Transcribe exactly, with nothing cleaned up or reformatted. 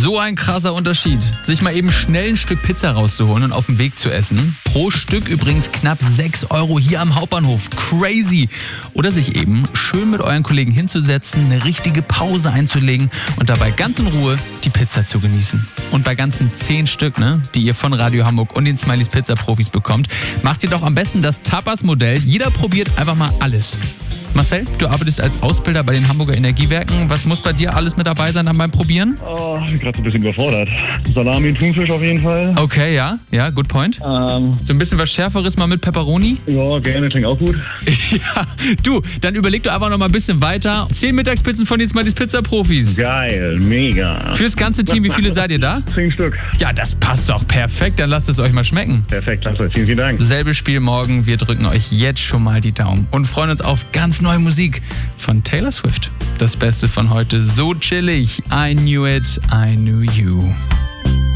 So ein krasser Unterschied. Sich mal eben schnell ein Stück Pizza rauszuholen und auf dem Weg zu essen. Pro Stück übrigens knapp sechs Euro hier am Hauptbahnhof. Crazy. Oder sich eben schön mit euren Kollegen hinzusetzen, eine richtige Pause einzulegen und dabei ganz in Ruhe die Pizza zu genießen. Und bei ganzen zehn Stück, ne, die ihr von Radio Hamburg und den Smileys Pizza Profis bekommt, macht ihr doch am besten das Tapas-Modell. Jeder probiert einfach mal alles. Marcel, du arbeitest als Ausbilder bei den Hamburger Energiewerken. Was muss bei dir alles mit dabei sein dann beim Probieren? Oh, ich bin gerade so ein bisschen überfordert. Salami und Thunfisch auf jeden Fall. Okay, ja, ja, good point. Ähm, So ein bisschen was Schärferes mal mit Pepperoni? ja, gerne, klingt auch gut. Ja, du, dann überleg doch einfach noch mal ein bisschen weiter. Zehn Mittagspizzen von den Smileys Pizza Profis. Geil, mega. Fürs ganze Team, wie viele seid ihr da? Zehn Stück. Ja, das passt doch perfekt. Dann lasst es euch mal schmecken. Perfekt, klasse. Vielen, vielen Dank. Selbes Spiel morgen. Wir drücken euch jetzt schon mal die Daumen und freuen uns auf ganz neue Musik von Taylor Swift. Das Beste von heute. So chillig. I knew it, I knew you.